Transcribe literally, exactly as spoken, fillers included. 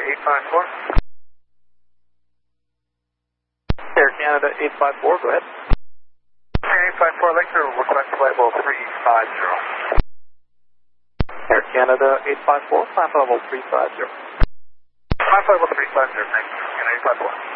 eight five four. Air Canada eight five four, go ahead. Air eight five four, I'd like to request flight level three five zero. Air Canada eight five four, climb level three five zero. Climb level three five zero, thank you. Canada eight five four.